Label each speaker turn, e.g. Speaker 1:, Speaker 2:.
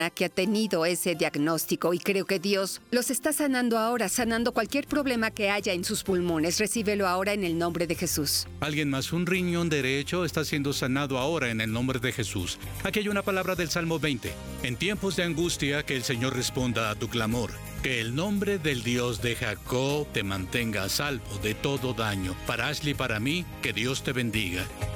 Speaker 1: que ha tenido ese diagnóstico y creo que Dios los está sanando ahora, sanando cualquier problema que haya en sus pulmones. Recíbelo ahora en el nombre de Jesús.
Speaker 2: Alguien más, un riñón derecho está siendo sanado ahora en el nombre de Jesús. Aquí hay una palabra del Salmo 20. En tiempos de angustia, que el Señor responda a tu clamor. Que el nombre del Dios de Jacob te mantenga a salvo de todo daño. Para Ashley y para mí, que Dios te bendiga.